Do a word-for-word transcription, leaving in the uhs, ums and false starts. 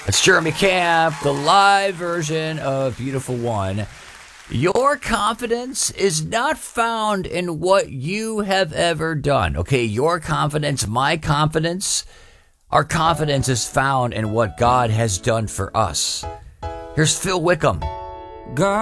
It's Jeremy Camp, the live version of Beautiful One. Your confidence is not found in what you have ever done. Okay, your confidence, my confidence, our confidence is found in what God has done for us. Here's Phil Wickham. God